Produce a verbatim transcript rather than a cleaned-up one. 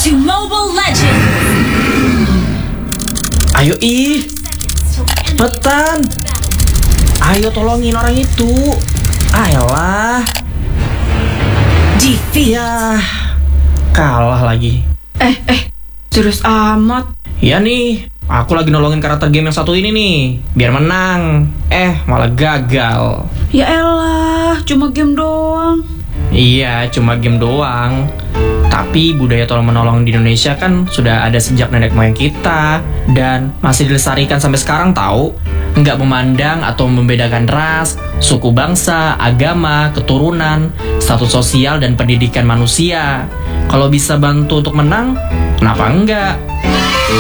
to Mobile Legends! Ayo ih, cepetan. Ayo tolongin orang itu. Ayolah. Defeat! Ya, kalah lagi. Eh, eh, serius amat. Ya nih, aku lagi nolongin karakter game yang satu ini nih, biar menang. Eh, malah gagal. Ya elah, cuma game doang. Iya, cuma game doang. Tapi budaya tolong-menolong di Indonesia kan sudah ada sejak nenek moyang kita dan masih dilestarikan sampai sekarang tahu. Nggak memandang atau membedakan ras, suku bangsa, agama, keturunan, status sosial, dan pendidikan manusia. Kalau bisa bantu untuk menang, kenapa enggak?